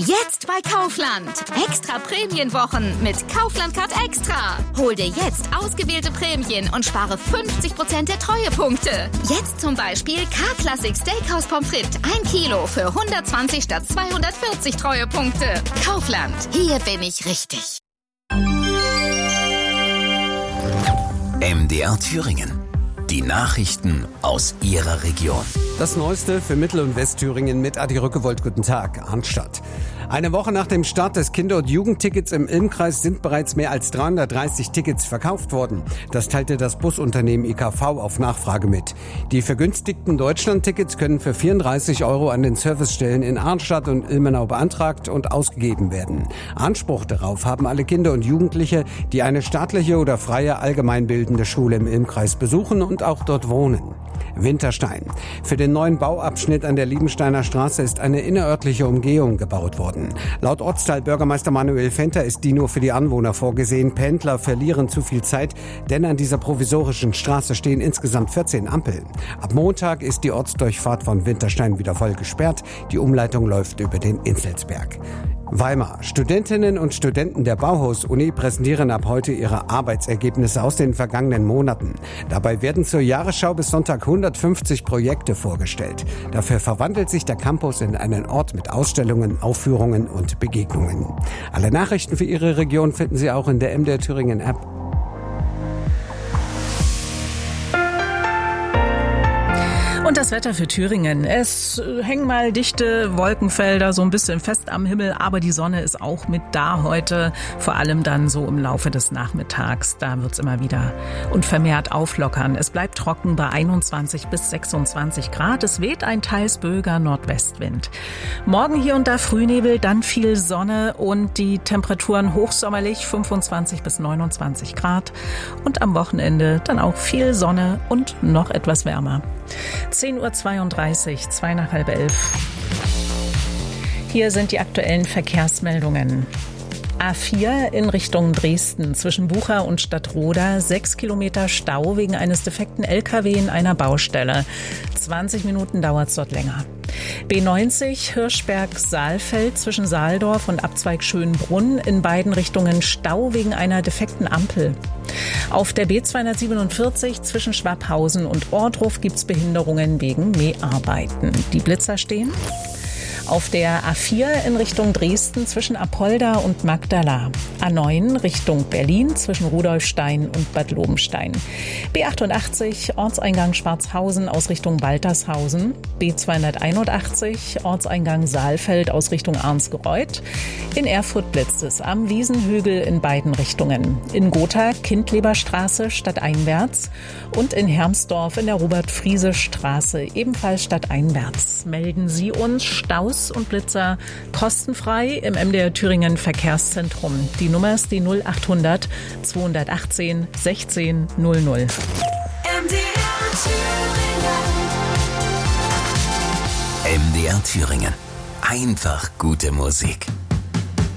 Jetzt bei Kaufland. Extra Prämienwochen mit Kaufland Card Extra. Hol dir jetzt ausgewählte Prämien und spare 50% der Treuepunkte. Jetzt zum Beispiel K-Classic Steakhouse Pommes frites 1 Kilo für 120 statt 240 Treuepunkte. Kaufland. Hier bin ich richtig. MDR Thüringen. Die Nachrichten aus Ihrer Region. Das Neueste für Mittel- und Westthüringen mit Adi Rückewold. Guten Tag, Arnstadt. Eine Woche nach dem Start des Kinder- und Jugendtickets im Ilmkreis sind bereits mehr als 330 Tickets verkauft worden. Das teilte das Busunternehmen IKV auf Nachfrage mit. Die vergünstigten Deutschland-Tickets können für 34 € an den Servicestellen in Arnstadt und Ilmenau beantragt und ausgegeben werden. Anspruch darauf haben alle Kinder und Jugendliche, die eine staatliche oder freie allgemeinbildende Schule im Ilmkreis besuchen und auch dort wohnen. Winterstein. Für den neuen Bauabschnitt an der Liebensteiner Straße ist eine innerörtliche Umgehung gebaut worden. Laut Ortsteilbürgermeister Manuel Fenter ist die nur für die Anwohner vorgesehen. Pendler verlieren zu viel Zeit, denn an dieser provisorischen Straße stehen insgesamt 14 Ampeln. Ab Montag ist die Ortsdurchfahrt von Winterstein wieder voll gesperrt. Die Umleitung läuft über den Inselsberg. Weimar. Studentinnen und Studenten der Bauhaus-Uni präsentieren ab heute ihre Arbeitsergebnisse aus den vergangenen Monaten. Dabei werden zur Jahresschau bis Sonntag 150 Projekte vorgestellt. Dafür verwandelt sich der Campus in einen Ort mit Ausstellungen, Aufführungen und Begegnungen. Alle Nachrichten für Ihre Region finden Sie auch in der MDR Thüringen App. Und das Wetter für Thüringen. Es hängen mal dichte Wolkenfelder so ein bisschen fest am Himmel, aber die Sonne ist auch mit da heute, vor allem dann so im Laufe des Nachmittags. Da wird's immer wieder und vermehrt auflockern. Es bleibt trocken bei 21 bis 26 Grad. Es weht ein teils böiger Nordwestwind. Morgen hier und da Frühnebel, dann viel Sonne und die Temperaturen hochsommerlich 25 bis 29 Grad. Und am Wochenende dann auch viel Sonne und noch etwas wärmer. 10:32 Uhr, 2 nach halb 11. Hier sind die aktuellen Verkehrsmeldungen. A4 in Richtung Dresden zwischen Bucha und Stadtroda 6 Kilometer Stau wegen eines defekten LKW in einer Baustelle. 20 Minuten dauert es dort länger. B90 Hirschberg-Saalfeld zwischen Saaldorf und Abzweig Schönbrunn in beiden Richtungen Stau wegen einer defekten Ampel. Auf der B247 zwischen Schwabhausen und Ohrdruf gibt's Behinderungen wegen Mäharbeiten. Die Blitzer stehen. Auf der A4 in Richtung Dresden zwischen Apolda und Magdala. A9 Richtung Berlin zwischen Rudolfstein und Bad Lobenstein. B88 Ortseingang Schwarzhausen aus Richtung Baltershausen. B281 Ortseingang Saalfeld aus Richtung Arnsgereuth. In Erfurt blitzt es am Wiesenhügel in beiden Richtungen. In Gotha Kindleberstraße stadteinwärts und in Hermsdorf in der Robert-Friese-Straße ebenfalls stadteinwärts. Melden Sie uns Staus und Blitzer kostenfrei im MDR Thüringen Verkehrszentrum. Die Nummer ist die 0800 218 16 00. MDR Thüringen. MDR Thüringen. Einfach gute Musik.